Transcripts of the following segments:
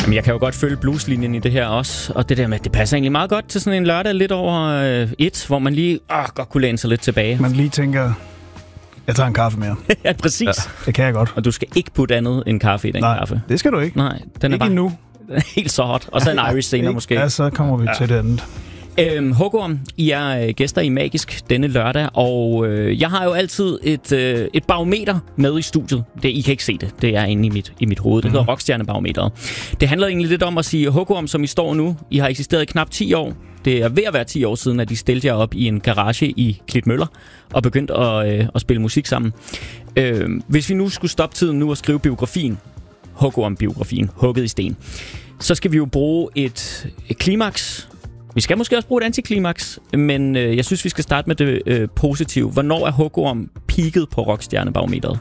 Jamen, jeg kan jo godt følge blueslinjen i det her også, og det der med, det passer egentlig meget godt til sådan en lørdag lidt over et, hvor man lige godt kunne læne sig lidt tilbage. Man lige tænker, jeg tager en kaffe mere. Ja, præcis. Ja, det kan jeg godt. Og du skal ikke putte andet end kaffe i den kaffe. Det skal du ikke. Nej, den er ikke bare endnu. Helt så hot. Og så en Irish senere måske. Ja, så kommer vi til det andet. Hugorm, I er gæster i Magisk denne lørdag, og jeg har jo altid et barometer med i studiet. I kan ikke se det. Det er inde i mit hoved. Det hedder Rockstjernebarometeret. Det handler egentlig lidt om at sige, Hugorm, som I står nu, I har eksisteret i knap 10 år. Det er ved at være 10 år siden, at de stillede jer op i en garage i Klitmøller og begyndte at spille musik sammen. Hvis vi nu skulle stoppe tiden nu og skrive biografien, Hugorm-biografien, hugget i sten, så skal vi jo bruge et klimaks. Vi skal måske også bruge et antiklimaks, men jeg synes, vi skal starte med det positive. Hvornår er Hugorm peaket på Rockstjernebarometeret?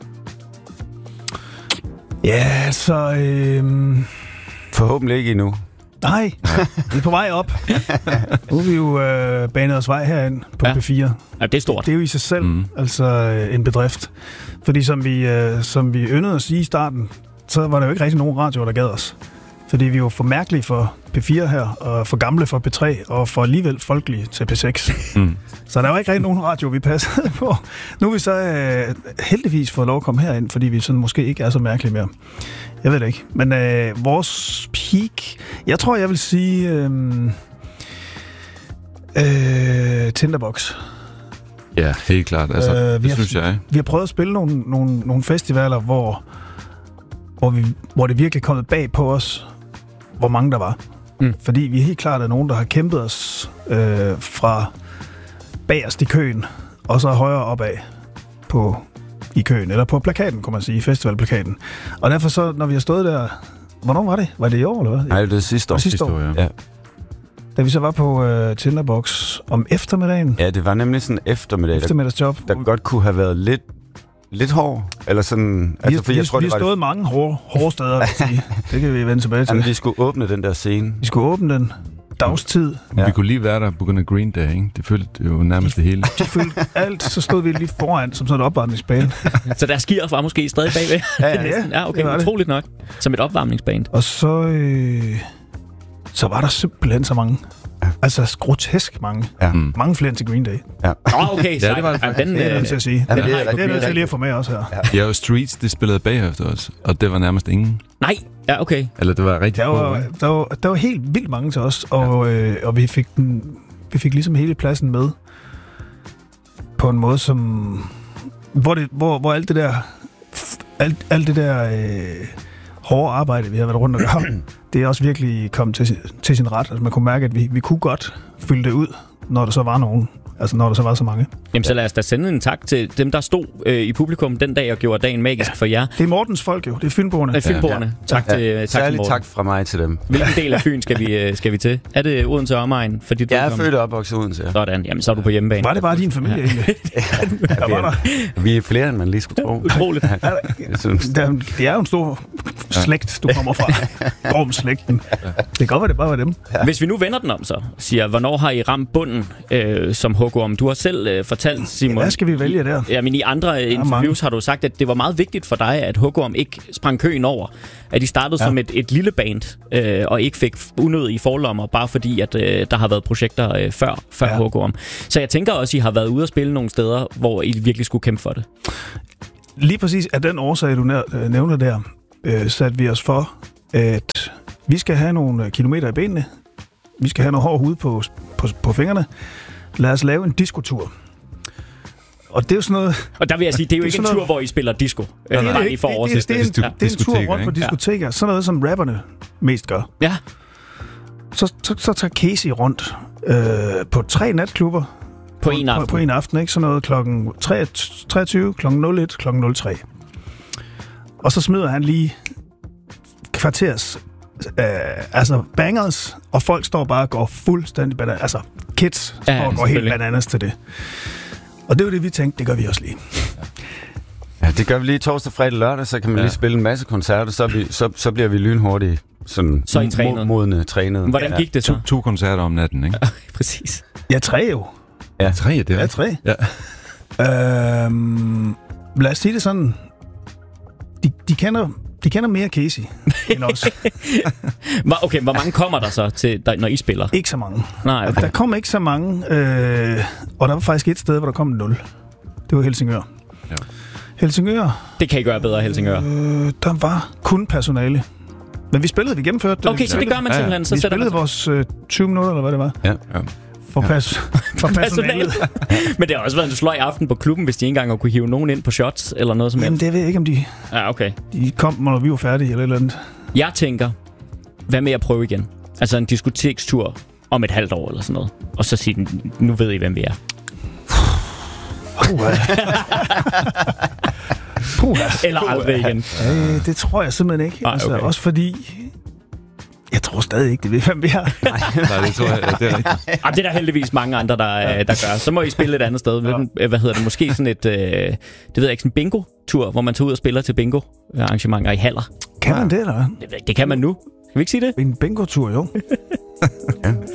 Ja, så... Forhåbentlig ikke endnu. Nej, vi er på vej op. Nu er vi jo banet os vej herind på P4. Ja, det er stort. Det er jo i sig selv en bedrift. Fordi som vi yndede at sige i starten, så var der jo ikke rigtig nogen radioer, der gad os. Fordi vi er jo for mærkelige for P4 her, og for gamle for P3, og for alligevel folkelige til P6. Så der var ikke rigtig nogen radio, vi passede på. Nu er vi så heldigvis fået lov at komme herind, fordi vi sådan måske ikke er så mærkelige mere. Jeg ved det ikke. Men vores peak... Jeg tror, jeg vil sige... Tinderbox. Ja, helt klart. Altså, det synes jeg. Vi har prøvet at spille nogle festivaler, hvor det virkelig er kommet bag på os, hvor mange der var. Fordi vi er helt klart er nogen, der har kæmpet os fra bagerst i køen, og så højere opad i køen, eller på plakaten, kunne man sige, festivalplakaten. Og derfor så, når vi har stået der... Hvornår var det? Var det i år, eller hvad? Nej, det var sidste år. Sidste år, ja. Da vi så var på Tinderbox om eftermiddagen. Ja, det var nemlig sådan en eftermiddagsjob. Der godt kunne have været lidt hård, eller sådan... Vi har stået mange hårde steder, vil jeg sige. Det kan vi vende tilbage til. Jamen, vi skulle åbne den der scene. Vi skulle åbne den dagstid. Ja. Vi kunne lige være der på grund af Green Day, ikke? Det følte jo nærmest det hele. De følte alt, så stod vi lige foran, som sådan et opvarmningsbane. Så der skier var måske stadig bagved? Ja, okay, utroligt nok. Som et opvarmningsbane. Og så var der simpelthen så mange. Altså grotesk mange. Ja. Mange flere end til Green Day. Ja. Okay, så det var det er nødt til at sige. Det er nødt til lige at få med også her. Ja, og Streets, det spillede bagefter os, og det var nærmest ingen. Nej, ja, okay. Eller det var rigtig der var helt vildt mange til os, og vi fik ligesom hele pladsen med på en måde, som hvor alt det der hårde arbejde, vi har været rundt og gøre, det er også virkelig kommet til sin ret. Altså, man kunne mærke, at vi kunne godt fylde det ud, når der så var nogen. Altså, når der så var så mange. Jamen, så lad os da sende en tak til dem, der stod i publikum den dag og gjorde dagen magisk for jer. Det er Mortens folk jo. Det er Fynboerne. Det er Fynboerne. Ja. Tak til Særligt tak fra mig til dem. Hvilken del af Fyn skal vi til? Er det Odense og omegn? Jeg er født og opvokset Odense. Ja. Sådan. Jamen, så er du på hjemmebane. Var det bare din familie egentlig? Vi er flere, end man lige skulle tro. Utroligt. Det er jo en stor slægt, du kommer fra. Gorm-slægten. Det kan godt være, det bare var dem. Ja. Hvis vi nu vender den om så, siger, hvornår har I ramt bunden som Hugorm? Du har selv fortalt, Simon... Hvad skal vi vælge der? Ja, men i andre interviews har du sagt, at det var meget vigtigt for dig, at Hugorm ikke sprang køen over. At de startede som et lille band, og ikke fik unødige forlommer, bare fordi, at der har været projekter før Hugorm. Så jeg tænker også, at I har været ude at spille nogle steder, hvor I virkelig skulle kæmpe for det. Lige præcis af den årsag, du nævner der, satte vi os for, at vi skal have nogle kilometer i benene. Vi skal have noget hård hud på fingrene. Lad os lave en diskotur. Og det er jo sådan noget... Og der vil jeg sige, det er jo ikke en tur, hvor I spiller disco. Det er en tur rundt på diskoteker. Ja. Sådan noget, som rapperne mest gør. Ja. Så tager Casey rundt på 3 natklubber. På en aften. På en aften, ikke? Sådan noget klokken 23, klokken 01, klokken 03. Og så smider han lige kvarters... bangers, og folk står bare og går fuldstændig bananas. Altså, kids står og går helt bananas til det. Og det var det, vi tænkte, det gør vi også lige. Ja, det gør vi lige torsdag, fredag, lørdag, så kan man lige spille en masse koncerter, så bliver vi lynhurtigt sådan modne, trænet. Hvordan gik det så? 2 koncerter om natten, ikke? Præcis. Ja, 3 jo. Ja, 3, det er. Ja, 3. Ja. Lad os sige det sådan. De kender De kender mere Casey end os. Okay, hvor mange kommer der så, til, når I spiller? Ikke så mange. Nej, okay. Der kom ikke så mange, og der var faktisk et sted, hvor der kom 0. Det var Helsingør. Ja. Helsingør... Det kan I gøre bedre, Helsingør. Der var kun personale. Men vi spillede, vi gennemførte det. Okay, så det gør man simpelthen. Så vi spillede vores 20 minutter, eller hvad det var. Ja. For personalet. Men det har også været en sløj aften på klubben, hvis de ikke engang kunne hive nogen ind på shots, eller noget som helst. Jamen, det ved jeg ikke, om de... Ja, okay. De kom, når vi var færdige, eller et eller andet. Jeg tænker, hvad med at prøve igen? Altså en diskotekstur om et halvt år, eller sådan noget. Og så sige den, nu ved I, hvem vi er. Eller aldrig igen. Det tror jeg simpelthen ikke. Nej, okay. Også fordi... Jeg tror stadig ikke, det ved, hvem vi er. Nej, det tror jeg, det er rigtigt. Det er der heldigvis mange andre, der gør. Så må I spille et andet sted. Ja. Hvad hedder det? Måske sådan et, det ved jeg ikke, sådan en bingo-tur, hvor man tager ud og spiller til bingo-arrangementer i haller. Kan man det, eller hvad? Det kan man nu. Kan vi ikke sige det? En bingo-tur, jo.